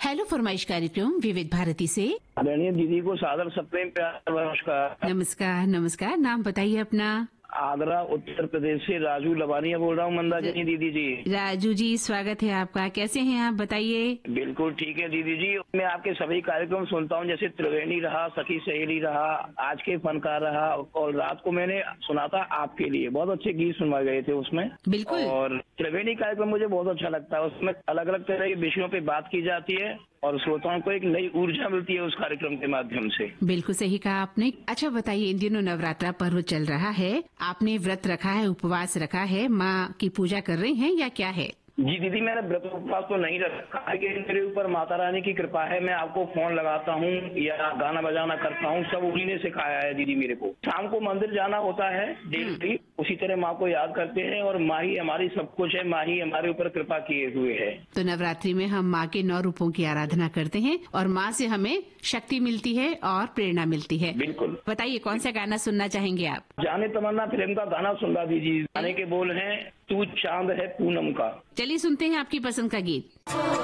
Hello फरमाइश कार्यक्रम विविध भारती से। आदरणीय दीदी को सादर सप्रेम प्यार नमस्कार। नमस्कार नमस्कार। नाम बताइए अपना। आगरा उत्तर प्रदेश से राजू लवानिया बोल रहा हूँ मंदाकिनी दीदी जी। राजू जी स्वागत है आपका। कैसे हैं आप बताइए। बिल्कुल ठीक है दीदी जी। मैं आपके सभी कार्यक्रम सुनता हूँ, जैसे त्रिवेणी रहा, सखी सहेली रहा, आज के फनकार रहा, और रात को मैंने सुना था आपके लिए, बहुत अच्छे गीत सुनवाए गए थे उसमें। बिल्कुल। और त्रिवेणी कार्यक्रम मुझे बहुत अच्छा लगता है। उसमें अलग अलग तरह के विषयों पे बात की जाती है और श्रोताओं को एक नई ऊर्जा मिलती है उस कार्यक्रम के माध्यम से। बिल्कुल सही कहा आपने। अच्छा बताइए, इन दिनों नवरात्रा पर्व चल रहा है, आपने व्रत रखा है, उपवास रखा है, माँ की पूजा कर रही हैं या क्या है? जी दीदी, मैंने व्रत उपवास तो नहीं रखा है, लेकिन मेरे ऊपर माता रानी की कृपा है। मैं आपको फोन लगाता हूँ या गाना बजाना करता हूँ, सब उन्हीं ने सिखाया है दीदी मेरे को। शाम को मंदिर जाना होता है डेली, उसी तरह माँ को याद करते हैं और माँ ही हमारी सब कुछ है, माँ ही हमारे ऊपर कृपा किए हुए है। तो नवरात्रि में हम माँ के 9 रूपों की आराधना करते हैं और माँ से हमें शक्ति मिलती है और प्रेरणा मिलती है। बिल्कुल। बताइए कौन सा गाना सुनना चाहेंगे आप? जाने तमन्ना फिल्म का गाना सुनवा दीजिए। गाने के बोल हैं, तू चांद है पूनम का। चलिए सुनते हैं आपकी पसंद का गीत।